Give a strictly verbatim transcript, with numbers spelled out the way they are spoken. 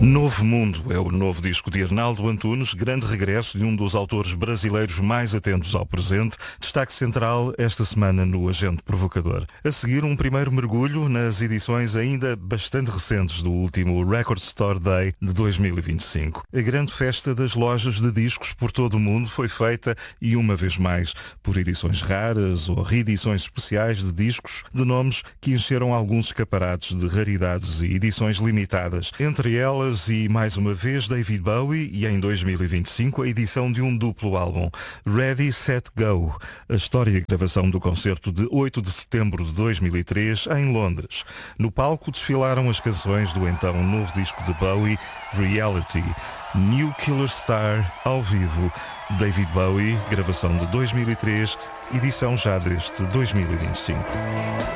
Novo Mundo é o novo disco de Arnaldo Antunes, grande regresso de um dos autores brasileiros mais atentos ao presente, destaque central esta semana no Agente Provocador. A seguir, um primeiro mergulho nas edições ainda bastante recentes do último Record Store Day de dois mil e vinte e cinco. A grande festa das lojas de discos por todo o mundo foi feita, e uma vez mais, por edições raras ou reedições especiais de discos de nomes que encheram alguns escaparates de raridades e edições limitadas. Entre elas, e mais uma vez David Bowie, e em dois mil e vinte e cinco a edição de um duplo álbum, Ready, Set, Go, a história e gravação do concerto de oito de setembro de dois mil e três em Londres. No palco desfilaram as canções do então novo disco de Bowie, Reality. New Killer Star, ao vivo, David Bowie, gravação de dois mil e três, edição já deste dois mil e vinte e cinco.